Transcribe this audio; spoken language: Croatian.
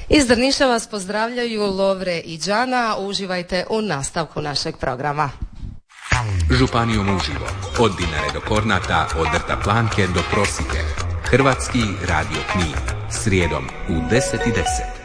Iz Drniša vas pozdravljaju Lovre i Đana. Uživajte u nastavku našeg programa. Županijom uživo, od Dinare do Kornata, od Rta Planke do Prosike. Hrvatski radio Knin, srijedom u 10:10.